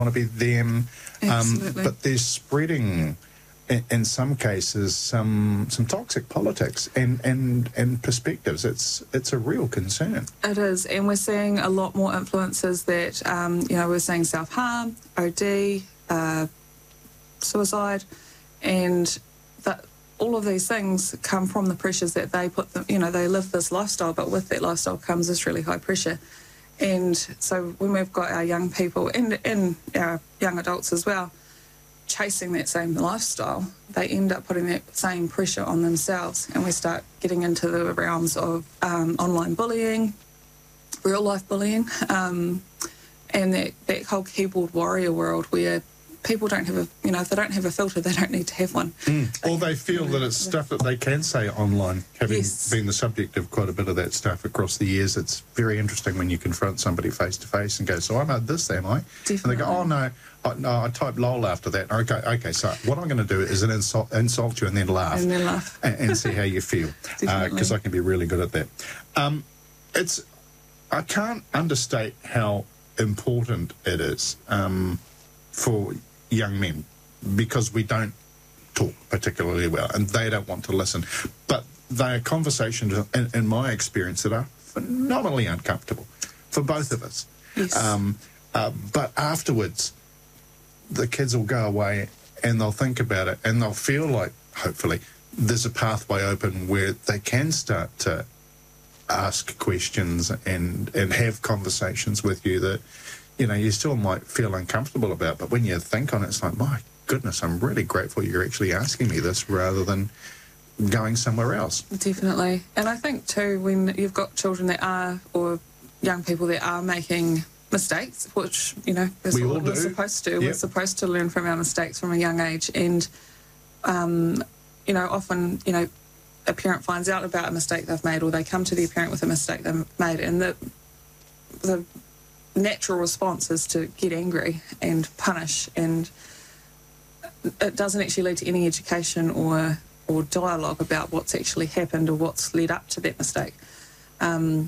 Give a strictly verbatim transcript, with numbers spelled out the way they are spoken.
want to be them, um, Absolutely. but they're spreading, in, in some cases, some some toxic politics and, and, and perspectives. It's it's a real concern. It is, and we're seeing a lot more influences that, um, you know, we're seeing self-harm, O D, uh, suicide, and that all of these things come from the pressures that they put them, you know, they live this lifestyle, but with that lifestyle comes this really high pressure. And so when we've got our young people and, and our young adults as well chasing that same lifestyle, they end up putting that same pressure on themselves, and we start getting into the realms of um, online bullying, real life bullying, um, and that, that whole keyboard warrior world where people don't have a, you know, if they don't have a filter, they don't need to have one. Mm. Or they feel that it's stuff that they can say online, having Yes. been the subject of quite a bit of that stuff across the years. It's very interesting when you confront somebody face to face and go, so I'm at this, am I? Definitely. And they go, oh no, I, no, I typed lol after that. Okay, okay, so what I'm going to do is an insult, insult you and then laugh. And then laugh. and, and see how you feel, because uh, I can be really good at that. Um, it's, I can't understate how important it is um, for young men, because we don't talk particularly well and they don't want to listen. But they are conversations, in, in my experience, that are phenomenally uncomfortable for both of us. Yes. Um, uh, but afterwards, the kids will go away and they'll think about it and they'll feel like, hopefully, there's a pathway open where they can start to ask questions and, and have conversations with you that, you know, you still might feel uncomfortable about, but when you think on it, it's like, my goodness, I'm really grateful you're actually asking me this rather than going somewhere else. Definitely. And I think too, when you've got children that are, or young people that are making mistakes, which, you know, that's We what all we're do. supposed to. Yep. We're supposed to learn from our mistakes from a young age. And, um, you know, often, you know, a parent finds out about a mistake they've made, or they come to their parent with a mistake they've made, and the the natural response is to get angry and punish, and it doesn't actually lead to any education or or dialogue about what's actually happened or what's led up to that mistake. Um,